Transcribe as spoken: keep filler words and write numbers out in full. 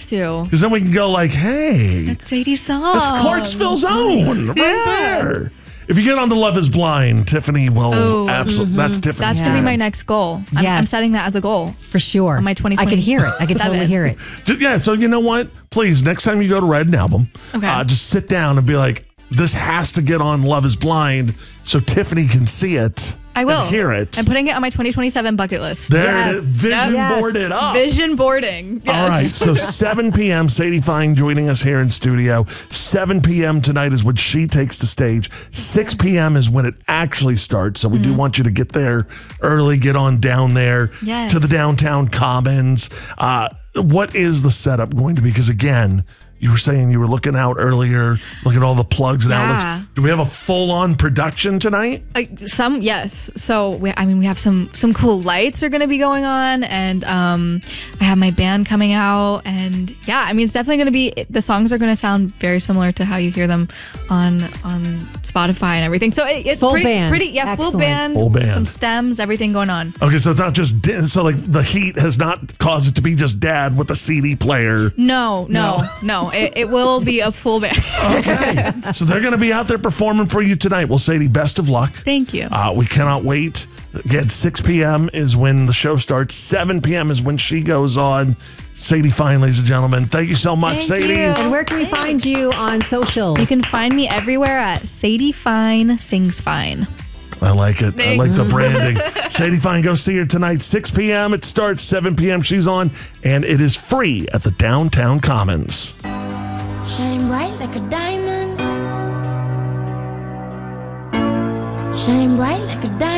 to. Because then we can go like, hey. That's Sadie's song. That's Clarksville's own. Right Yeah. there. If you get on to Love is Blind, Tiffany will Oh, absolutely. mm-hmm. That's Tiffany. That's Yeah. going to be my next goal. I'm, Yes. I'm setting that as a goal. For sure. On my twenty I could hear it. I could totally hear it. Yeah, so you know what? Please, next time you go to Red Album, Okay. uh, just sit down and be like, this has to get on Love is Blind so Tiffany can see it. I will. And hear it. I'm putting it on my twenty twenty-seven bucket list. There Yes. it is. Vision Yes. board it up. Vision boarding. Yes. All right, so seven p.m., Sadie Fine joining us here in studio. seven p.m. tonight is when she takes the stage. six p.m. is when it actually starts. So we do want you to get there early, get on down there Yes. to the downtown commons. Uh, what is the setup going to be? Because again, you were saying you were looking out earlier, looking at all the plugs and Yeah. outlets. Do we have a full-on production tonight? Uh, some yes. So we, I mean, we have some some cool lights are going to be going on, and um, I have my band coming out, and yeah, I mean, it's definitely going to be. The songs are going to sound very similar to how you hear them on on Spotify and everything. So it, it's Full pretty, band. pretty yeah, full Excellent. band, Full band. some stems, everything going on. Okay, so it's not just, di- so like the heat has not caused it to be just dad with a C D player. No, no, no. It, it will be a full band. Okay. So they're going to be out there performing for you tonight. Well, Sadie, best of luck. Thank you. Uh, we cannot wait. Again, six p.m. is when the show starts. seven p.m. is when she goes on. Sadie Fine, ladies and gentlemen. Thank you so much, Thank Sadie. you. And where can we find you on socials? You can find me everywhere at Sadie Fine Sings Fine. I like it. I like the Thanks. branding. Sadie Fine, go see her tonight. six p.m. It starts. seven p.m. she's on. And it is free at the Downtown Commons. Shine bright like a diamond. Shine bright like a diamond.